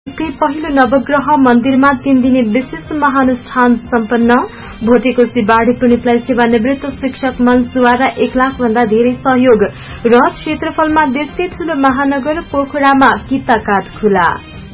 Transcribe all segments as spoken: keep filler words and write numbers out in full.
के पहिलो नवग्रह मन्दिरमा तीन दिने विशेष महानुष्ठान सम्पन्न। भोटेकोशी बाढ़ी पीड़ितलाई सेवानिवृत्त शिक्षक मञ्चद्वारा एक लाख भन्दा धेरै सहयोग र क्षेत्रफलमा देशकै ठूलो महानगर पोखरामा किता काठ खुला।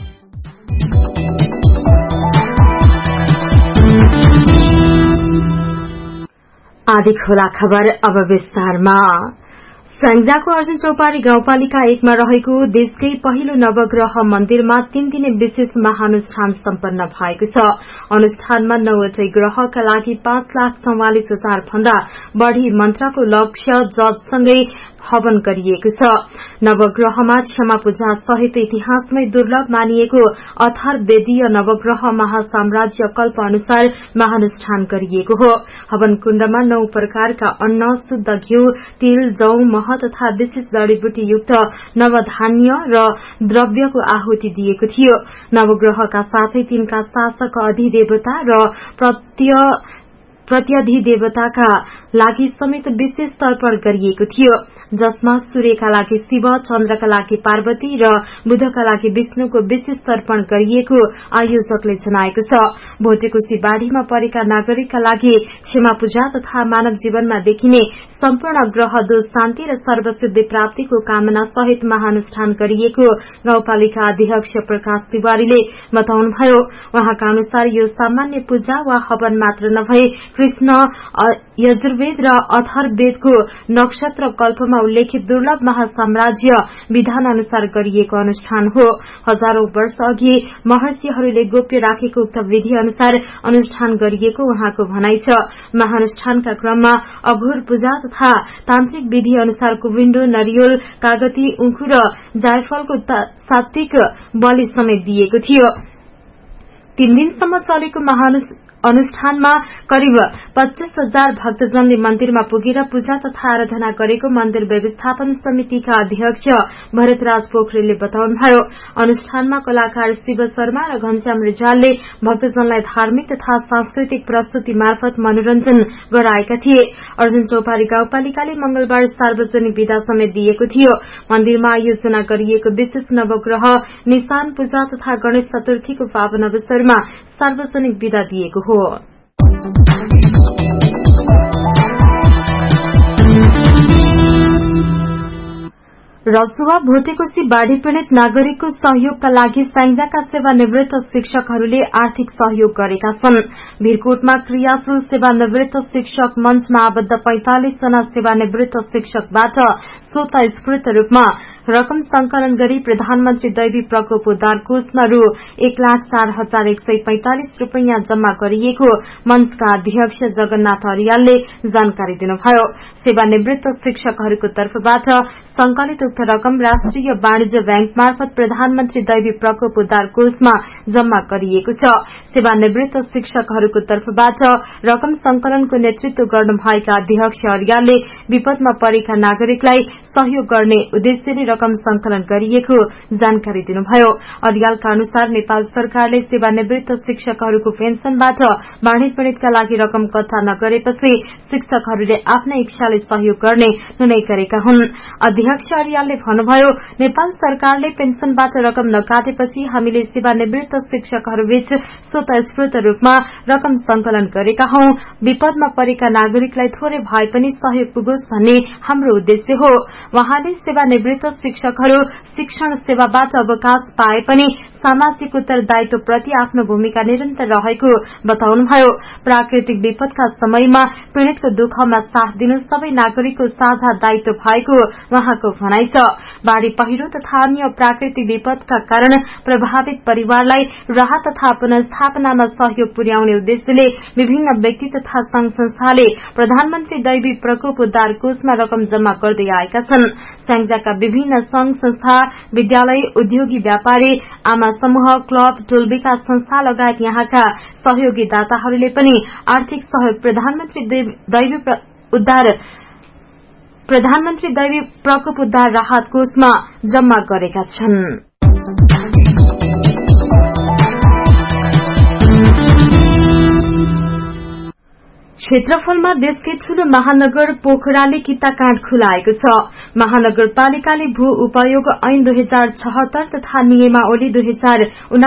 आदि खोला खबर अब विस्तारमा। स्याङ्जाको अर्जुन चौपारी गाउँपालिका एकमा रहेको देशकै पहिलो नवग्रह मन्दिरमा तीन दिने विशेष महानुष्ठान सम्पन्न भएको छ। अनुष्ठानमा नौवटै ग्रहका लागि पाँच लाख चौवालिस हजार भन्दा बढ़ी मन्त्रको लक्ष्य जपसँगै हवन गरिएको छ। नवग्रहमा क्षमा पूजा सहित इतिहासमै दुर्लभ मानिएको अथर्ववेदीय नवग्रह महासाम्राज्य कल्प अनुसार महानुष्ठान गरिएको हो। हवन कुण्डमा नौ प्रकारका अन्न, शुद्ध घिउ, तिल, जौ, मह तथा विशेष जड़ीबुटी युक्त नवधान्य र द्रव्यको आहुति दिएको थियो। नवग्रहका साथै तिनका शासक, अधिदेवता र प्रत्य प्रत्यधिदेवताका लागि समेत विशेष तर्पण गरिएको थियो, जसमा सूर्यका लागि शिव, चन्द्रका लागि पार्वती र बुधका लागि विष्णुको विशेष तर्पण गरिएको आयोजकले जनाएको छ। भोटेकोशी बाढ़ीमा परेका नागरिकका लागि क्षमा पूजा तथा मानव जीवनमा देखिने सम्पूर्ण ग्रह दोष शान्ति र सर्वसिद्धि प्राप्तिको कामना सहित महानुष्ठान गरिएको गाउँपालिका अध्यक्ष प्रकाश तिवारीले बताउनुभयो। उहाँका अनुसार यो सामान्य पूजा वा हवन मात्र नभए कृष्ण यजुर्वेद र अथर्ववेदको नक्षत्र कल्पमा उल्लेखित दुर्लभ महासाम्राज्य विधान अनुसार गरिएको अनुष्ठान हो। हजारौं वर्ष अघि महर्षिहरूले गोप्य राखेको उक्त विधि अनुसार अनुष्ठान गरिएको उहाँको भनाइ छ। महानुष्ठानका क्रममा अघोर पूजा तथा तान्त्रिक विधि अनुसार कुविन्डो, नरिवल, कागती, उखु र जायफलको सात्विक बलि समेत दिएको थियो। तीन दिनसम्म चलेको महानुष्ठान अनुष्ठानमा करिब पच्चीस हजार भक्तजनले मन्दिरमा पुगेर पूजा तथा आराधना गरेको मन्दिर व्यवस्थापन समितिका अध्यक्ष भरतराज पोखरेलले बताउनुभयो। अनुष्ठानमा कलाकार शिव शर्मा र घनश्याम रिजालले भक्तजनलाई धार्मिक तथा सांस्कृतिक प्रस्तुति मार्फत मनोरञ्जन गराएका थिए। अर्जुन चौपारी गाउँपालिकाले मंगलबार सार्वजनिक विदा समेत दिएको थियो। मन्दिरमा आयोजना गरिएको विशेष नवग्रह निशान पूजा तथा गणेश चतुर्थीको पावन अवसरमा सार्वजनिक विदा दिएको हो। रसुवा भोटेकोशी बाढ़ी पीड़ित नागरिकको सहयोगका लागि स्याङ्जाका सेवानिवृत्त शिक्षकहरूले आर्थिक सहयोग गरेका छन्। भिरकोटमा क्रियाशील सेवानिवृत्त शिक्षक मञ्चमा आबद्ध पैंतालिस जना सेवानिवृत्त शिक्षकबाट स्वतस्फूर्त रूपमा रकम संकलन गरी प्रधानमन्त्री दैवी प्रकोप उद्धार कोषमा रू एक लाख चार हजार एक सय पैंतालिस रूपियाँ जम्मा गरिएको मञ्चका अध्यक्ष जगन्नाथ अरियालले जानकारी दिनुभयो। सेवानिवृत्त शिक्षकहरूको तर्फबाट संकलित उक्त रकम राष्ट्रिय वाणिज्य बैंक मार्फत प्रधानमन्त्री दैवी प्रकोप उद्धार कोषमा जम्मा गरिएको छ। सेवानिवृत्त शिक्षकहरूको तर्फबाट रकम संकलनको नेतृत्व गर्नुभएका अध्यक्ष अरियालले विपदमा परेका नागरिकलाई सहयोग गर्ने उद्देश्यले रकम संकलन गरिएको जानकारी दिनुभयो। अरियालका अनुसार नेपाल सरकारले सेवानिवृत्त शिक्षकहरूको पेन्सनबाट बाढ़ी पीड़ितका लागि रकम कट्ठा नगरेपछि शिक्षकहरूले आफ्नै इच्छाले सहयोग गर्ने निर्णय गरेका हुन्। अध्यक्ष अरियालले भन्नुभयो, नेपाल सरकारले पेन्सनबाट रकम नकाटेपछि हामीले सेवानिवृत्त शिक्षकहरूबीच स्वतस्फूर्त रूपमा रकम संकलन गरेका हौं। विपदमा परेका नागरिकलाई थोरै भए पनि सहयोग पुगोस् भन्ने हाम्रो उद्देश्य हो। वहाँले सेवानिवृत्त शिक्षकहरू शिक्षण सेवाबाट अवकाश पाए पनि सामाजिक उत्तरदायित्व प्रति आफ्नो भूमिका निरन्तर रहेको बताउनुभयो। प्राकृतिक विपदका समयमा पीड़ितको दुःखमा साथ दिनु सबै नागरिकको साझा दायित्व भएको वहाँको भनाइ छ। बाढ़ी पहिरो तथा अन्य प्राकृतिक विपदका कारण प्रभावित परिवारलाई राहत तथा पुनर्स्थापनामा सहयोग पुर्याउने उद्देश्यले विभिन्न व्यक्ति तथा संघ संस्थाले प्रधानमन्त्री दैवी प्रकोप उद्धार कोषमा रकम जम्मा गर्दै आएका छन्। स्याङ्जाका विभिन्न संघ संस्था, विद्यालय, उद्योगी, व्यापारी, आमा समूह, क्लब, टोल विकास संस्था लगायत यहाँका सहयोगी दाताहरूले पनि आर्थिक सहयोग प्रधानमन्त्री दैवी उद्धार प्रधानमन्त्री दैवी प्रकोप उद्धार राहत कोषमा जम्मा गरेका छन्। क्षेत्रफलमा देशकै ठूलो महानगर पोखराले किता काण्ड खुलाएको छ। महानगरपालिकाले भू उपयोग ऐन दुई हजार छहत्तर तथा नियमावली दुई हजार